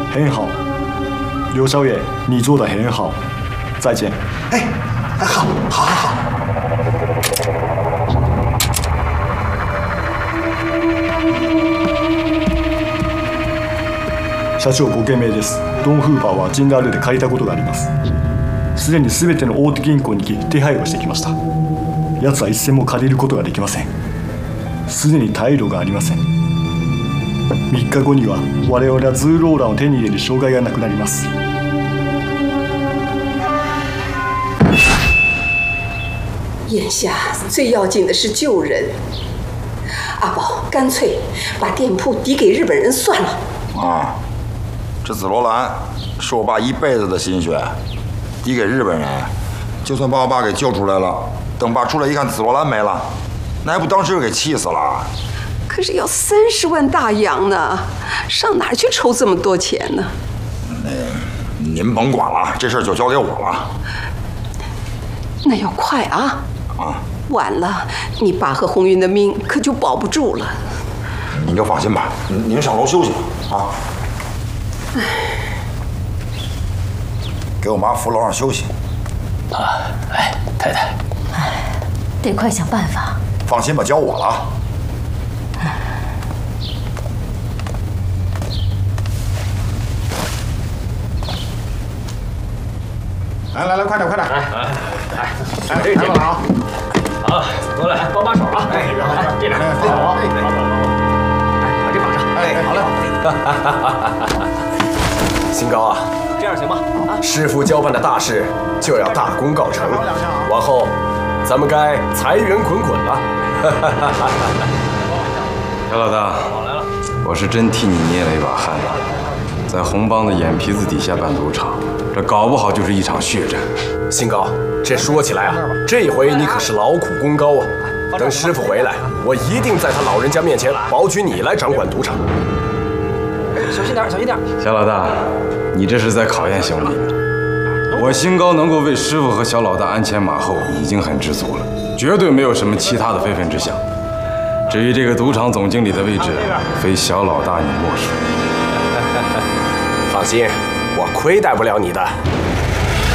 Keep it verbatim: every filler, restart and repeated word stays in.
很好，刘少爷，你做的很好，再见。 哎，好，好，好，好。 社長ご懸命です。ドン・フーバーはジンダールで借りたことがあります。すでに全ての大手銀行に手配をしてきました。奴は一銭も借りることができません。すでに退路がありません。みっかごには我々はズーローランを手に入れる障害がなくなります。 眼下最要紧的是救人。阿宝，干脆把店铺抵给日本人算了。 啊，这紫罗兰是我爸一辈子的心血，抵给日本人，就算把我爸给救出来了，等爸出来一看紫罗兰没了，那还不当时就给气死了？ 可是要三十万大洋呢，上哪儿去筹这么多钱呢？ 那您甭管了，这事儿就交给我了。 那要快啊！ 啊， 晚了，你爸和红云的命可就保不住了。 您就放心吧，您您上楼休息吧，啊。唉，给我妈扶楼上休息。 啊，哎，太太， 哎，得快想办法。 放心吧，交我了。 来来来，快点快点！ 哎哎哎，哎，这个好，好，过来帮把手啊！哎，来这边，好，好，好，哎，把这绑上。哎，好嘞。 新高啊， 这样行吗？啊， 师傅交办的大事就要大功告成，往后咱们该财源滚滚了。 小老大，我是真替你捏了一把汗啊，在红帮的眼皮子底下办赌场。这搞不好就是一场血战。 新高，这说起来啊，这回你可是劳苦功高啊！等师傅回来，我一定在他老人家面前保举你来掌管赌场。 小心点，小心点！ 小老大，你这是在考验兄弟呢。我新高能够为师傅和小老大鞍前马后，已经很知足了，绝对没有什么其他的非分之想。至于这个赌场总经理的位置，非小老大你莫属。 放心。我亏待不了你的。